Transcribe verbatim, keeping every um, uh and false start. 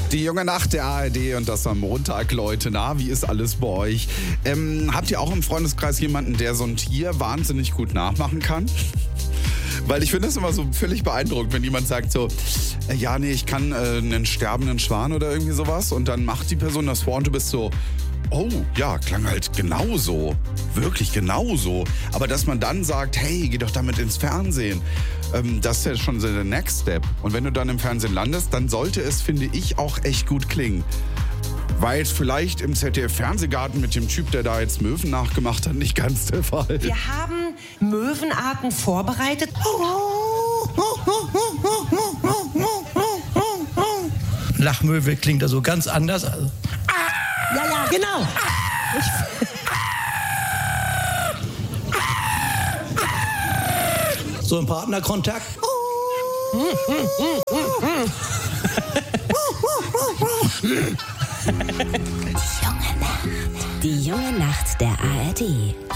Die junge Nacht der A R D und das am Montag, Leute. Na, wie ist alles bei euch? Ähm, habt ihr auch im Freundeskreis jemanden, der so ein Tier wahnsinnig gut nachmachen kann? Weil ich finde es immer so völlig beeindruckend, wenn jemand sagt so, äh, ja, nee, ich kann äh, einen sterbenden Schwan oder irgendwie sowas. Und dann macht die Person das vor und du bist so, oh, ja, klang halt genauso. Wirklich genauso. Aber dass man dann sagt, hey, geh doch damit ins Fernsehen. Ähm, das ist ja schon so der Next Step. Und wenn du dann im Fernsehen landest, dann sollte es, finde ich, auch echt gut klingen. Weil es vielleicht im Z D F-Fernsehgarten mit dem Typ, der da jetzt Möwen nachgemacht hat, nicht ganz der Fall. Wir haben Möwenarten vorbereitet. Lachmöwe klingt also ganz anders. Ja, ja, genau. So ein Partnerkontakt. Die junge Nacht der A R D.